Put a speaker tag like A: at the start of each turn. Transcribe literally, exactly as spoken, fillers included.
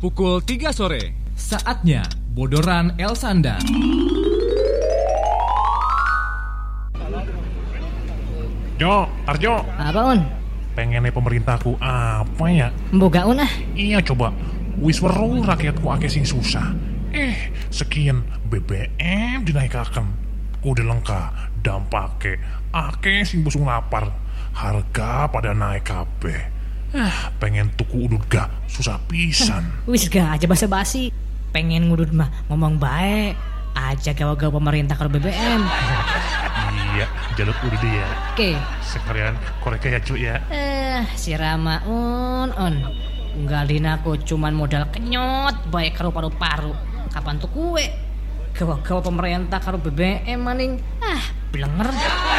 A: pukul tiga sore.
B: Saatnya Bodoran Elsanda.
C: Jo, Tarjo.
D: Apa Un?
C: Pengennya pemerintahku apa ya?
D: Mboga Un ah.
C: Iya coba. Wis weruh rakyatku akeh sing susah. Eh, sekian B B M dinaikaken. Kudu lengkap dampake akeh sing busung lapar. Harga pada naik kabeh. Ah, pengen tuku udut gak susah pisan.
D: Wis gak aja basa-basi. Pengen ngudut mah ngomong baik. Aja gawa-gawa pemerintah karo B B M.
C: Iya, jaluk udah dia.
D: Oke.
C: Sekalian koreka ya cuy ya.
D: Eh, si Rama Un Un. Nggalin aku cuman modal kenyot baik karo paru-paru. Kapan tuh kue? Gawa-gawa pemerintah karo B B M maning. Ah, blenger.